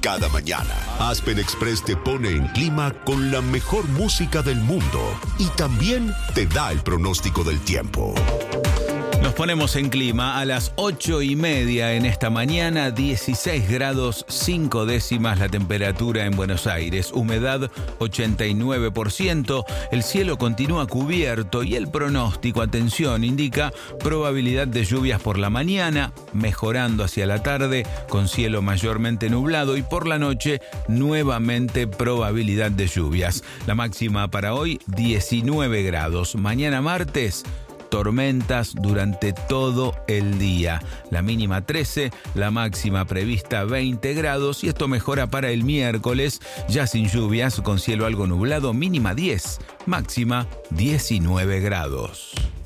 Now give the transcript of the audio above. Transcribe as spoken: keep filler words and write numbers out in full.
Cada mañana, Aspen Express te pone en clima con la mejor música del mundo y también te da el pronóstico del tiempo. Nos ponemos en clima a las ocho y media en esta mañana, dieciséis grados cinco décimas la temperatura en Buenos Aires, humedad ochenta y nueve por ciento, el cielo continúa cubierto y el pronóstico, atención, indica probabilidad de lluvias por la mañana, mejorando hacia la tarde con cielo mayormente nublado y por la noche nuevamente probabilidad de lluvias. La máxima para hoy diecinueve grados, mañana martes tormentas durante todo el día. La mínima trece, la máxima prevista veinte grados y esto mejora para el miércoles, ya sin lluvias, con cielo algo nublado, mínima diez, máxima diecinueve grados.